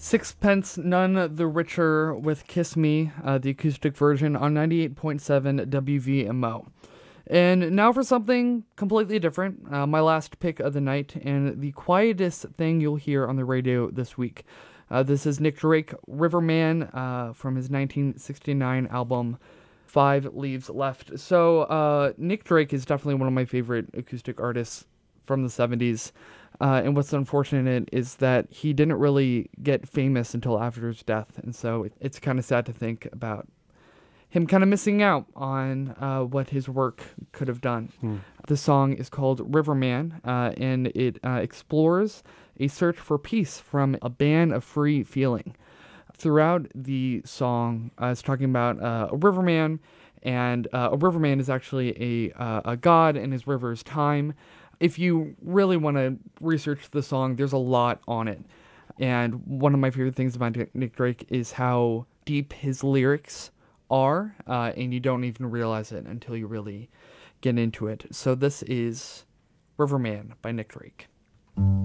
Sixpence None the Richer with Kiss Me, the acoustic version on 98.7 WVMO. And now for something completely different, my last pick of the night, and the quietest thing you'll hear on the radio this week. This is Nick Drake, Riverman, from his 1969 album, Five Leaves Left. So, Nick Drake is definitely one of my favorite acoustic artists from the 70s. And what's unfortunate is that he didn't really get famous until after his death. And so it's kind of sad to think about him kind of missing out on what his work could have done. The song is called Riverman, and it explores a search for peace from a ban of free feeling. Throughout the song, it's talking about a riverman, and a riverman is actually a god, and his river is time. If you really want to research the song, there's a lot on it. And one of my favorite things about Nick Drake is how deep his lyrics are, and you don't even realize it until you really get into it. So this is Riverman by Nick Drake.